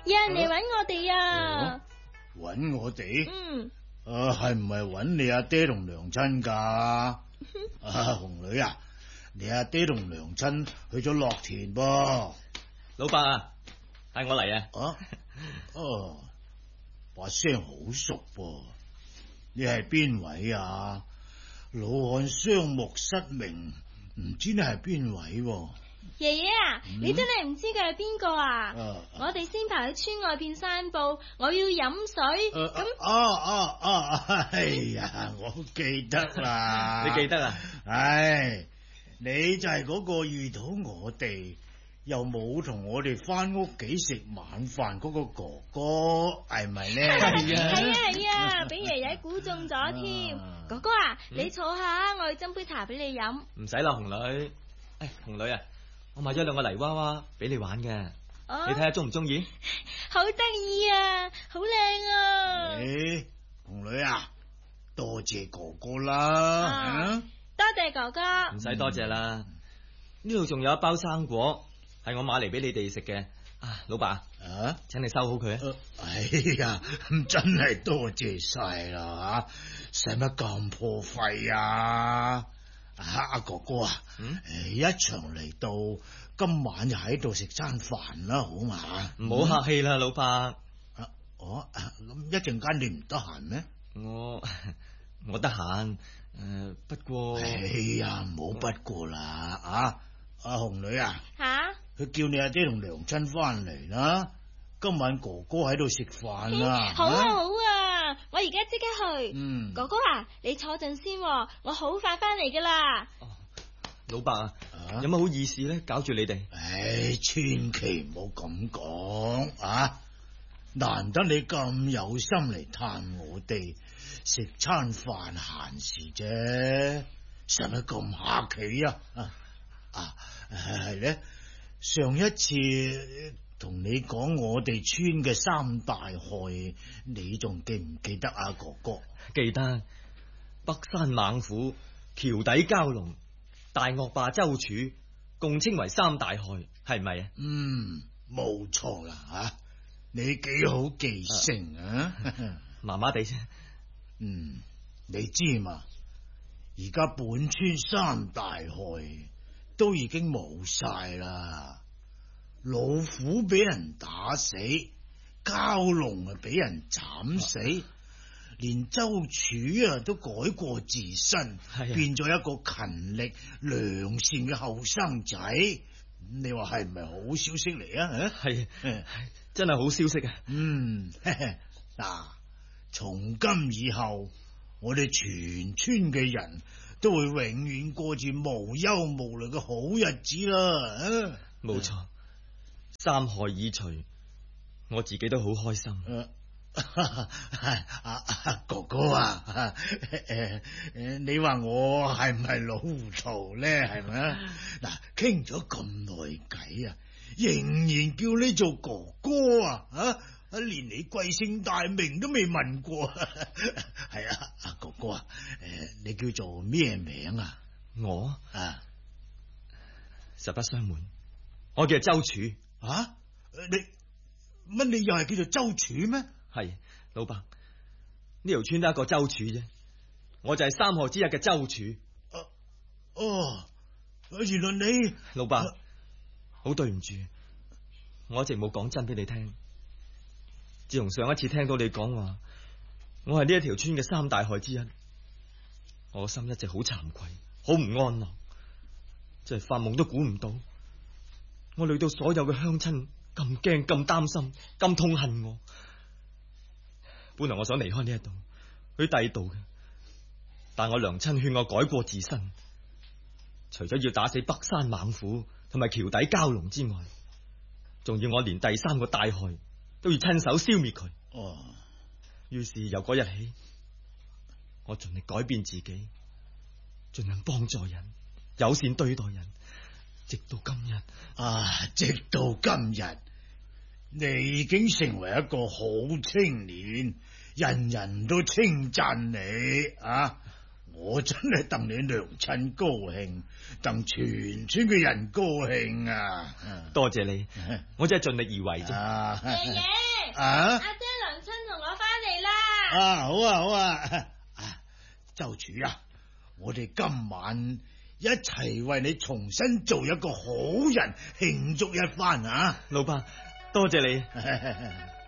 有人嚟搵我哋啊！ 搵我哋？ 嗯。 係唔係搵你阿爹同娘親噶？紅女啊，你阿爹同娘親去咗落田噃。 老伯啊，係我嚟啊！ 把聲好熟噃，你係邊位啊？老漢雙目失明，唔知你係邊位喎？ 爺爺啊，你真係唔知佢係邊個啊？我哋先排去村外邊散步，我要飲水。 哎呀，我記得啦。 你記得啊？ 你就係嗰個遇到我哋又冇同我哋翻屋企食晚飯嗰個哥哥，係咪呢？ 係啊，俾爺爺估中咗添。哥哥啊，你坐下，我去斟杯茶俾你飲。 唔使啦，紅女。紅女啊，我買咗2個泥娃娃俾你玩嘅，你睇下中唔中意？ 好得意啊，好靚啊！ 紅女啊，多謝哥哥啦。 多謝哥哥。 唔使多謝啦，呢度仲有一包生果，係我買嚟俾你哋食嘅。老伯，請你收好佢啊！ 哎呀，真係多謝晒啦吓，使乜咁破費啊？阿哥哥啊，一場嚟到，今晚就喺度食餐飯啦，好嘛？ 唔好客氣啦，老伯。 咁一陣間你唔得閒咩？ 我得閒，不過。 哎呀，唔好不過啦，阿紅女啊。佢叫你阿爹同娘親翻嚟啦，今晚哥哥喺度食飯啦。 好啊，我而家即刻去。哥哥啊，你坐陣先，我好快翻嚟噶啦。 老伯啊，有乜好意思咧？搞住你哋。 千祈唔好咁講啊！難得你咁有心嚟探我哋，食餐飯閒事啫，使乜咁客氣啊？係咧。上一次同你講我哋村嘅3大害，你仲記唔記得啊？哥哥記得，北山猛虎、橋底蛟龍、大惡霸周處，共稱為3大害，係咪啊？ 冇錯啦吓，你幾好記性啊？ 麻麻地啫。 你知嘛？而家本村3大害都已經冇晒啦，老虎俾人打死，蛟龍啊俾人斬死，連周處都改過自身，變咗一個勤力良善嘅後生仔。你話係唔係好消息嚟啊？ 係，真係好消息啊！ 嗱，從今以後，我哋全村嘅人都會永遠過住無憂無慮嘅好日子啦。 冇錯，3害已除，我自己都好開心。 哥哥啊，你話我係唔係老糊塗咧？係咪啊？嗱，傾咗咁耐偈啊，仍然叫你做哥哥啊？連你貴姓大名都未問過。係啊，哥哥啊，你叫做咩名啊？ 我實不相瞞，我叫周處。 你又係叫做周處咩？ 係，老伯，呢條村得一個周處啫，我就係3害之一嘅周處。 原來你。 老伯，好對唔住，我一直冇講真俾你聽。自從上一次聽到你講話，我係呢一條村嘅3大害之一，我心一直好慚愧，好唔安樂，真係發夢都估唔到，我累到所有嘅鄉親咁驚、咁擔心、咁痛恨我。本來我想離開呢一度，去第二度嘅，但我娘親勸我改過自新，除咗要打死北山猛虎同埋橋底蛟龍之外，仲要我連第3個大害都要親手消滅佢。於是由嗰日起，我盡力改變自己，盡量幫助人，友善對待人，直到今日。 直到今日，你已經成為一個好青年，人人都稱讚你啊！ 我真係戥你娘親高興，戥全村嘅人高興啊！ 多謝你，我真係盡力而為啫。 爺爺， 阿爹娘親同我翻嚟啦！ 好啊好啊，周柱啊，我哋今晚一齊為你重新做一個好人慶祝一番啊！ 老伯，多謝你。